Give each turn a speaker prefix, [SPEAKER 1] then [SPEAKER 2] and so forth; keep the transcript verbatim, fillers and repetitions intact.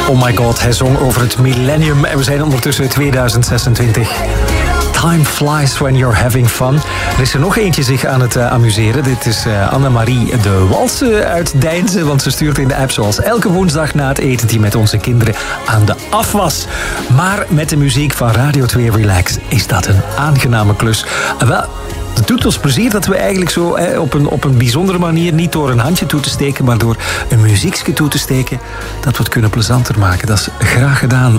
[SPEAKER 1] Oh my god, hij zong over het millennium en we zijn ondertussen in tweeduizend zesentwintig. Time flies when you're having fun. Er is er nog eentje zich aan het uh, amuseren. Dit is uh, Annemarie de Walse uit Deinzen, want ze stuurt in de app zoals elke woensdag na het etentje met onze kinderen aan de afwas. Maar met de muziek van Radio twee Relax is dat een aangename klus. Uh, wel, het doet ons plezier dat we eigenlijk zo eh, op, een, op een bijzondere manier, niet door een handje toe te steken, maar door een muziekje toe te steken, dat we het kunnen plezanter maken. Dat is graag gedaan.